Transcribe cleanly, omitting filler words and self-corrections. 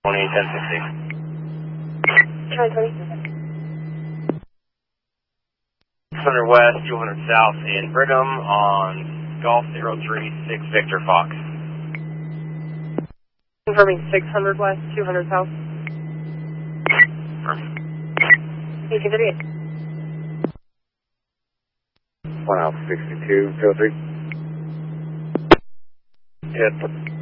1060. Try 20. 600 west, 200 south in Brigham on Golf 036 Victor Fox. Confirming 600 west, 200 south. Perfect. 1838. 1 Alpha 62, 03. Hit.